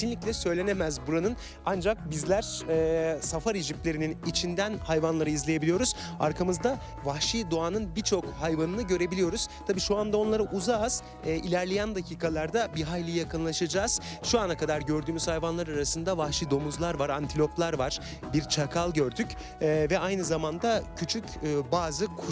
kesinlikle söylenemez buranın. Ancak bizler safari jiplerinin içinden hayvanları izleyebiliyoruz. Arkamızda vahşi doğanın birçok hayvanını görebiliyoruz. Tabii şu anda onlara uzağız. İlerleyen dakikalarda bir hayli yakınlaşacağız. Şu ana kadar gördüğümüz hayvanlar arasında vahşi domuzlar var, antiloplar var. Bir çakal gördük ve aynı zamanda küçük bazı